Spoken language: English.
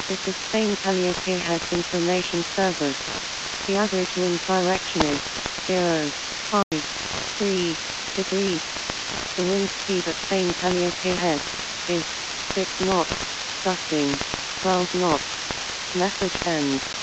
This is Spain Calliope Head Information Service. The average wind direction is 0.53 degrees. The wind speed at Spain Calliope Head is 6 knots, gusting 12 knots. Message ends.